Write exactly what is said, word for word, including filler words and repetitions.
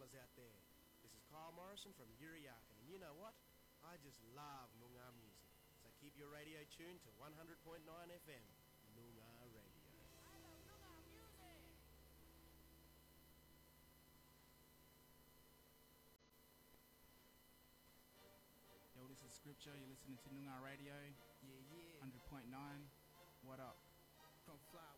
Noongars out there. This is Kyle Morrison from Yuriyakan, and you know what? I just love Noongar music. So keep your radio tuned to one hundred point nine F M, Noongar Radio. Yo, this is Scripture. You're listening to Noongar Radio, Yeah, yeah. one hundred point nine. What up? Come fly